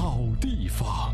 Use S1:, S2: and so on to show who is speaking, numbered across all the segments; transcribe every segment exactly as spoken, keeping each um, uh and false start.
S1: 好地方。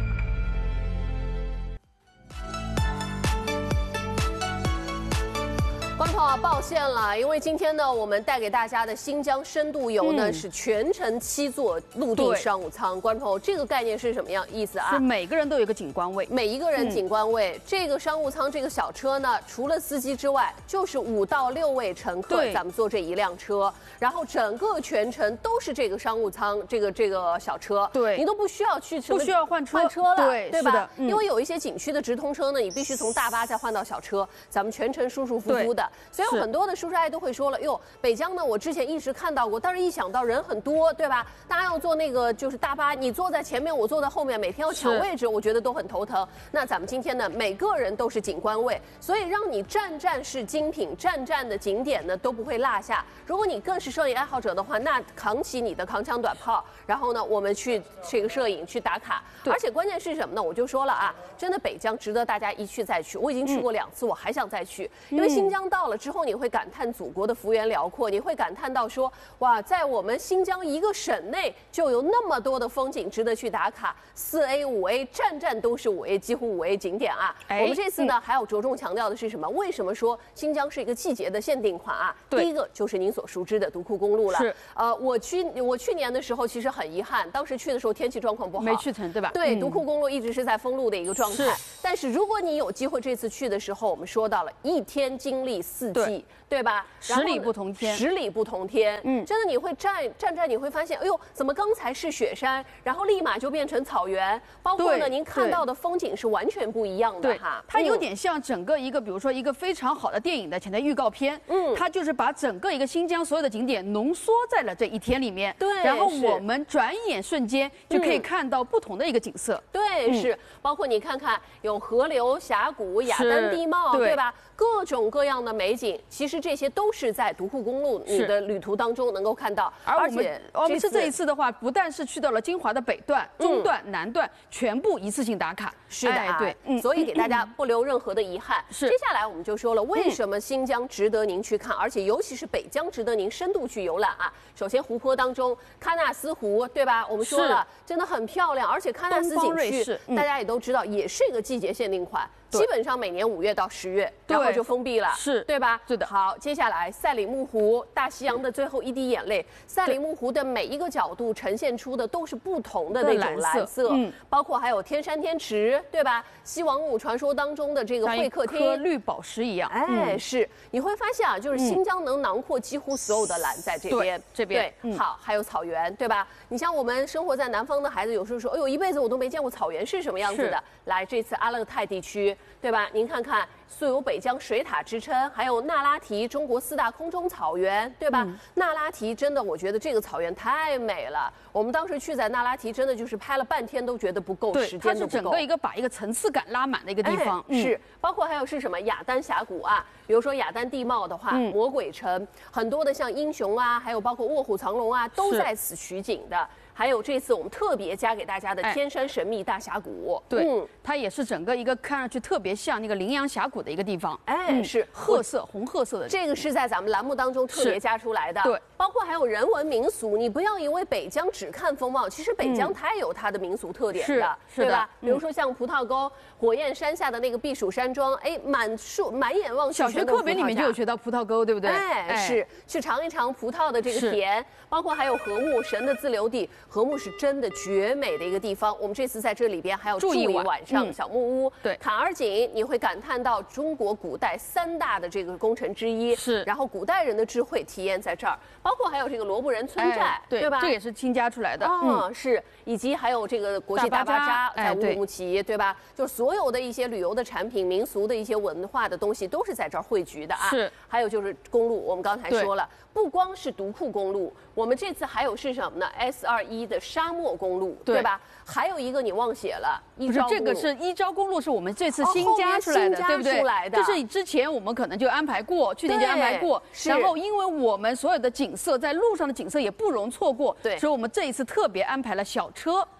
S2: 观众朋友，抱歉了，因为今天呢，我们带给大家的新疆深度游呢、嗯、是全程七座陆地商务舱。观众朋友，这个概念是什么样意思啊？
S3: 是每个人都有一个景观位，
S2: 每一个人景观位。嗯、这个商务舱这个小车呢，除了司机之外，就是五到六位乘客，咱们坐这一辆车，然后整个全程都是这个商务舱，这个这个小车，
S3: 对，
S2: 你都不需要去什么
S3: 不需要换车
S2: 换车了，
S3: 对，
S2: 对吧？
S3: 嗯、
S2: 因为有一些景区的直通车呢，你必须从大巴再换到小车，咱们全程舒舒服服的。所以有很多的叔叔阿姨都会说了，哟，北疆呢，我之前一直看到过，但是一想到人很多，对吧？大家要坐那个就是大巴，你坐在前面，我坐在后面，每天要抢位置，我觉得都很头疼。那咱们今天呢，每个人都是景观位，所以让你站站是精品，站站的景点呢都不会落下。如果你更是摄影爱好者的话，那扛起你的扛枪短炮，然后呢，我们去这个摄影去打卡。而且关键是什么呢？我就说了啊，真的北疆值得大家一去再去。我已经去过两次，嗯、我还想再去，因为新疆到了之后，你会感叹祖国的幅员辽阔，你会感叹到说，哇，在我们新疆一个省内就有那么多的风景值得去打卡，四 A、五 A， 站站都是五 A， 几乎五 A 景点啊。哎、我们这次呢、嗯、还要着重强调的是什么？为什么说新疆是一个季节的限定款啊？第一个就是您所熟知的独库公路了。是，呃，我去我去年的时候其实很遗憾，当时去的时候天气状况不好，
S3: 没去成，对吧？
S2: 对，嗯、独库公路一直是在封路的一个状态。但是如果你有机会这次去的时候，我们说到了一天经历四季，对, 对吧？
S3: 十里不同天，
S2: 十里不同天。嗯，真的你会站站站，你会发现，哎呦，怎么刚才是雪山，然后立马就变成草原？包括呢，您看到的风景是完全不一样的哈。
S3: 它有点像整个一个，比如说一个非常好的电影的前的预告片。嗯，它就是把整个一个新疆所有的景点浓缩在了这一天里面。
S2: 对，
S3: 然后我们转眼瞬间就可以看到不同的一个景色。
S2: 对，嗯、是包括你看看有河流、峡谷、雅丹地貌，对吧？各种各样的美景，其实这些都是在独库公路你的旅途当中能够看到。
S3: 而我们我们是这一次的话，不但是去到了金华的北段、中段、南段，全部一次性打卡。
S2: 是的，哎、对，嗯，所以给大家不留任何的遗憾。是，接下来我们就说了，为什么新疆值得您去看，而且尤其是北疆值得您深度去游览啊？首先，湖泊当中，喀纳斯湖，对吧？我们说了，真的很漂亮，而且喀纳斯景区，嗯、大家也都知道，也是一个季节限定款。基本上每年五月到十月，然后就封闭了，
S3: 是
S2: 对吧？
S3: 是的。
S2: 好，接下来赛里木湖，大西洋的最后一滴眼泪。赛里木湖的每一个角度呈现出的都是不同的那种蓝色，嗯，包括还有天山天池，对吧？西王母传说当中的这个会客厅，
S3: 颗绿宝石一样。
S2: 哎，嗯、是，你会发现啊，就是新疆能囊括几乎所有的蓝在这边，
S3: 嗯、这边
S2: 对，嗯、好，还有草原，对吧？你像我们生活在南方的孩子，有时候说，哎呦，一辈子我都没见过草原是什么样子的。来，这次阿勒泰地区。对吧？您看看，素有北疆水塔之称，还有那拉提中国四大空中草原，对吧？嗯、那拉提真的，我觉得这个草原太美了。我们当时去在那拉提，真的就是拍了半天都觉得不够，时间都不够。
S3: 它是整个一个把一个层次感拉满的一个地方。
S2: 哎嗯、是，包括还有是什么雅丹峡谷啊？比如说雅丹地貌的话，嗯、魔鬼城，很多的像英雄啊，还有包括卧虎藏龙啊，都在此取景的。还有这次我们特别加给大家的天山神秘大峡谷，
S3: 哎、对，嗯、它也是整个一个看上去特别像那个羚羊峡谷的一个地方，
S2: 哎，嗯、是
S3: 褐色、红褐色的。
S2: 这个是在咱们栏目当中特别加出来的，对，包括还有人文民俗。你不要以为北疆只看风貌，其实北疆它也有它的民俗特点的，嗯、对吧？比如说像葡萄沟、火焰山下的那个避暑山庄，哎，满树满眼望去，
S3: 小学课本里面就有学到葡萄沟，对不对？
S2: 哎，哎是去尝一尝葡萄的这个甜，包括还有禾木神的自留地，禾木是真的绝美的一个地方。我们这次在这里边还有住一晚上小木屋，嗯、对，坎儿井，你会感叹到中国古代三大的这个工程之一，是，然后古代人的智慧体验在这儿，包括还有这个罗布人村寨，
S3: 哎、对,
S2: 对吧？
S3: 这也是新加出来的，
S2: 嗯，嗯是，以及还有这个国际大巴扎在乌鲁木齐，哎、对, 对吧？就所有的一些旅游的产品、民俗的一些文化的东西都是在这儿汇聚的啊。是，还有就是公路，我们刚才说了，不光是独库公路，我们这次还有是什么呢 ？S 二一的沙漠公路， 对, 对吧？还有一个你忘写了，
S3: 一招公路，这个是一招公路，是我们这次新加出来的，
S2: 哦、
S3: 对不对？
S2: 就是
S3: 之前我们可能就安排过，去年就安排过，然后因为我们所有的景色在路上的景色也不容错过，对，所以我们这一次特别安排了小车。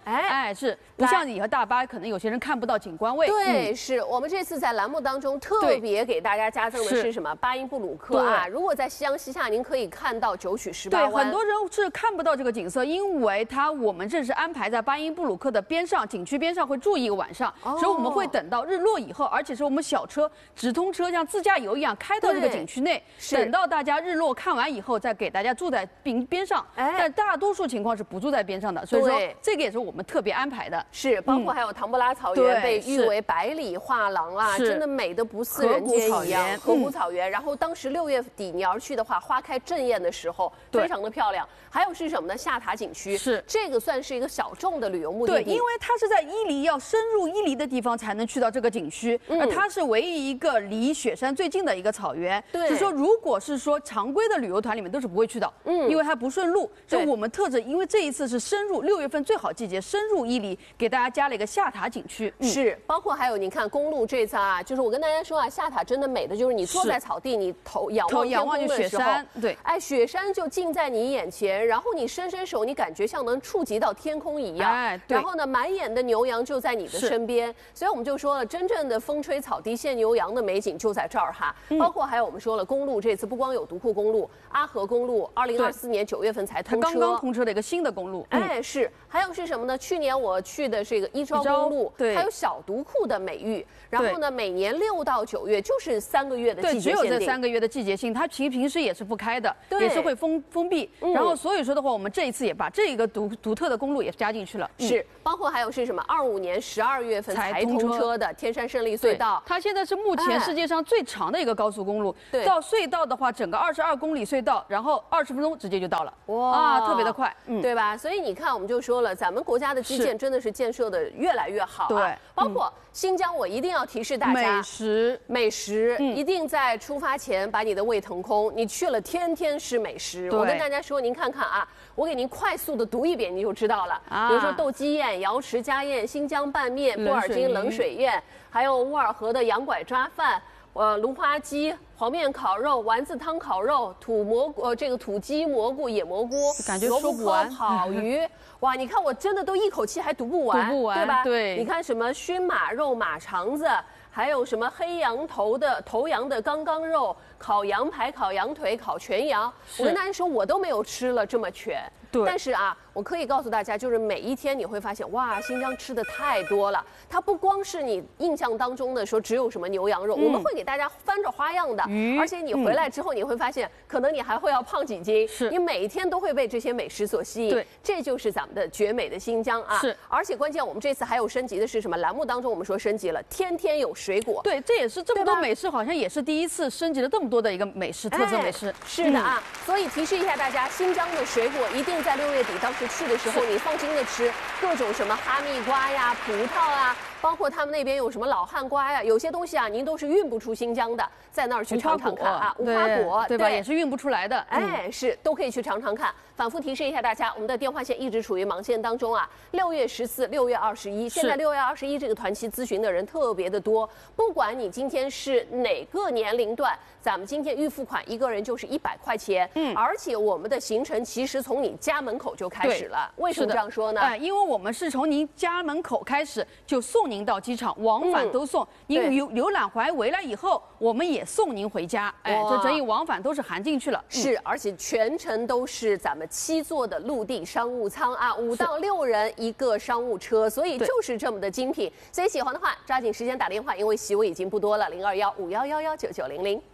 S3: 哎哎，是不像你和大巴，可能有些人看不到景观位。
S2: 对，嗯、是我们这次在栏目当中特别给大家加赠的是什么？巴音布鲁克啊！如果在夕阳西下，您可以看到九曲十八弯。
S3: 对，很多人是看不到这个景色，因为它我们这是安排在巴音布鲁克的边上，景区边上会住一个晚上，哦、所以我们会等到日落以后，而且是我们小车直通车像自驾游一样开到这个景区内，等到大家日落看完以后，再给大家住在边边上。哎，但大多数情况是不住在边上的，所以说这个也是我们特别安排的。
S2: 是，包括还有唐布拉草原、嗯、被誉为百里画廊啊，真的美得不似人间一样。河谷草原，然后当时六月底你要去的话，花开正艳的时候，非常的漂亮。还有是什么呢？下塔景区，
S3: 是
S2: 这个算是一个小众的旅游目的地，
S3: 对，因为它是在伊犁，要深入伊犁的地方才能去到这个景区，嗯、而它是唯一一个离雪山最近的一个草原。对，就说如果是说常规的旅游团里面都是不会去的，嗯，因为它不顺路。所以我们特指，因为这一次是深入六月份最好季节，深入伊犁，给大家加了一个下塔景区。
S2: 嗯、是，包括还有你看公路这次啊，就是我跟大家说啊，下塔真的美的就是你坐在草地，你头仰望天空的时候，
S3: 对，
S2: 哎，雪山就近在你眼前，然后你伸伸手，你感觉像能触及到天空一样。哎，对。然后呢，满眼的牛羊就在你的身边，所以我们就说了，真正的风吹草低见牛羊的美景就在这儿哈。嗯、包括还有我们说了，公路这次不光有独库公路，阿河公路，二零二四年九月份才通车，
S3: 刚刚通车的一个新的公路。
S2: 嗯、哎，是。还有是什么呢？去年我去的这个伊昭公路，
S3: 对，
S2: 还有小独库的美誉。然后呢，每年六到九月就是三个月的季节限定，
S3: 对，只有这三个月的季节性，它平平时也是不开的，也是会封封闭。嗯、然后所以说的话，我们这一次也把这个独独特的公路也加进去了。
S2: 是，嗯、包括还有是什么？二五年十二月份才通车的天山胜利隧道，
S3: 它现在是目前世界上最长的一个高速公路。对，到隧道的话，整个二十二公里隧道，然后二十分钟直接就到了。哇，啊，特别的快，
S2: 嗯，对吧？所以你看，我们就说了，咱们国家的基建真的是建设的越来越好、啊。对，包括新疆，我一定要提示大家，
S3: 美食，
S2: 美食、嗯、一定在出发前把你的胃腾空。你去了，天天吃美食。我跟大家说，您看看啊，我给您快速的读一遍，你就知道了。啊、比如说斗鸡宴、瑶池家宴、新疆拌面、布尔津冷水宴，还有乌尔河的羊拐抓饭。呃，芦花鸡、黄面烤肉、丸子汤烤肉、土蘑菇，呃，这个土鸡蘑菇、野蘑菇，
S3: 感觉说不完。
S2: 烤鱼，哇，你看我真的都一口气还读不完，
S3: 读不完，
S2: 对吧？
S3: 对。
S2: 你看什么熏马肉、马肠子，还有什么黑羊头的头羊的刚刚肉、烤羊排、烤羊腿、烤全羊。我跟大家说，我都没有吃了这么全。对。但是啊，我可以告诉大家，就是每一天你会发现，哇，新疆吃的太多了。它不光是你印象当中的说只有什么牛羊肉，嗯、我们会给大家翻着花样的。嗯、而且你回来之后，你会发现，嗯、可能你还会要胖几斤。是。你每一天都会被这些美食所吸引。对。这就是咱们的绝美的新疆啊。是。而且关键，我们这次还有升级的是什么？栏目当中我们说升级了，天天有水果。
S3: 对，这也是这么多美食，好像也是第一次升级了这么多的一个美食特色美食。
S2: 哎、是的啊，嗯、所以提示一下大家，新疆的水果一定在六月底当时去的时候，你放心的吃各种什么哈密瓜呀、葡萄啊，包括他们那边有什么老汉瓜呀，有些东西啊，您都是运不出新疆的，在那儿去尝尝看啊，无花果，
S3: 对吧？也是运不出来的。
S2: 哎，是都可以去尝尝看。反复提示一下大家，我们的电话线一直处于忙线当中啊。六月十四、六月二十一，现在六月二十一这个团期咨询的人特别的多，不管你今天是哪个年龄段，咱们今天预付款一个人就是一百块钱，嗯，而且我们的行程其实从你家门口就开始了。为什么这样说呢？
S3: 哎，因为我们是从您家门口开始就送您到机场，往返都送。嗯、您游游览完回来以后，我们也送您回家。哎，这整一往返都是含进去了。
S2: 嗯、是，而且全程都是咱们七座的陆地商务舱啊，五到六人一个商务车，所以就是这么的精品。所以喜欢的话，抓紧时间打电话，因为席位已经不多了，零二幺五幺幺幺九九零零。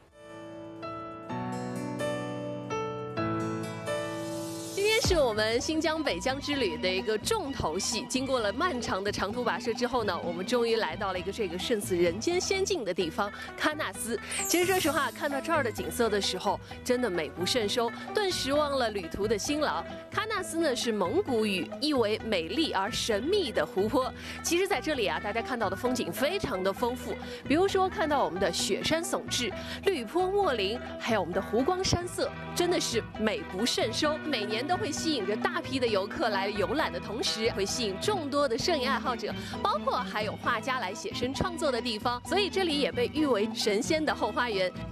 S2: 是我们新疆北疆之旅的一个重头戏。经过了漫长的长途跋涉之后呢，我们终于来到了一个这个胜似人间仙境的地方——喀纳斯。其实说实话，看到这儿的景色的时候，真的美不胜收，顿时忘了旅途的辛劳。喀纳斯呢是蒙古语，意为美丽而神秘的湖泊。其实在这里啊，大家看到的风景非常的丰富，比如说看到我们的雪山耸峙、绿坡墨林，还有我们的湖光山色，真的是美不胜收。每年都会吸引着大批的游客来游览的同时，会吸引众多的摄影爱好者，包括还有画家来写生创作的地方，所以这里也被誉为神仙的后花园。